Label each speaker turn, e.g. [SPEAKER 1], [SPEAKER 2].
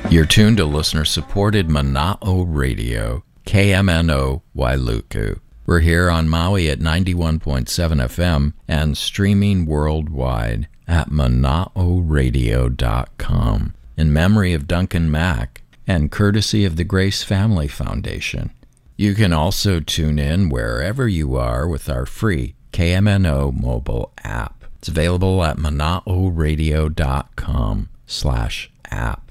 [SPEAKER 1] You're tuned to listener-supported Mana'o Radio, KMNO Wailuku. We're here on Maui at 91.7 FM and streaming worldwide at mana'oradio.com in memory of Duncan Mack and courtesy of the Grace Family Foundation. You can also tune in wherever you are with our free KMNO mobile app. It's available at mana'oradio.com/app.